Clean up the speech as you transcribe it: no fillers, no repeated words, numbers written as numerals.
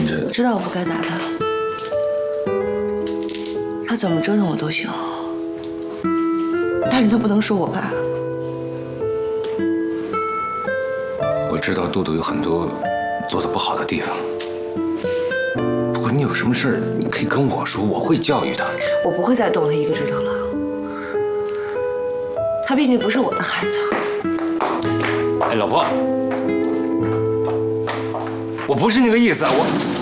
你这…… 我知道我不该打他，他怎么折腾我都行，但是他不能说我爸。 我知道杜杜有很多做的不好的地方，不过你有什么事你可以跟我说，我会教育他。 我不会再动他一个指头了，他毕竟不是我的孩子。 哎，老婆，我不是那个意思啊，我。